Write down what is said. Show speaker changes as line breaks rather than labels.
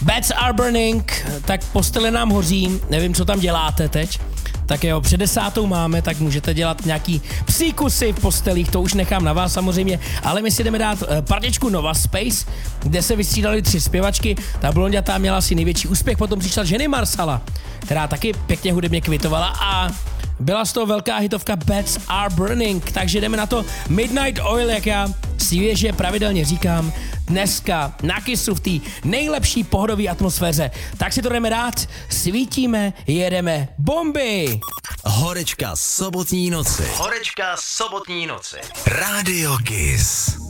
Beds are burning, tak postele nám hoří, nevím, co tam děláte teď. Tak jo, před 10. máme, tak můžete dělat nějaký psí kusy v postelích, to už nechám na vás samozřejmě, ale my si jdeme dát partičku Nova Space, kde se vystřídali 3 zpěvačky, ta blonďatá měla asi největší úspěch, potom přišla Jenny Marsala, která taky pěkně hudebně kvitovala a byla z toho velká hitovka Beds are burning, takže jdeme na to Midnight Oil, jak já svěže pravidelně říkám, dneska na Kissu v té nejlepší pohodové atmosféře. Tak si to jdeme dát, svítíme, jedeme bomby!
Horečka sobotní noci. Rádio Kiss.